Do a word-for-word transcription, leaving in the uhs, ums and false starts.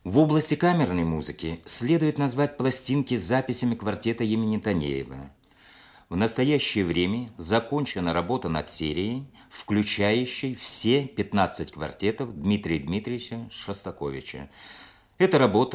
В области камерной музыки следует назвать пластинки с записями квартета имени Танеева. В настоящее время закончена работа над серией, включающей все пятнадцать квартетов Дмитрия Дмитриевича Шостаковича. Эта работа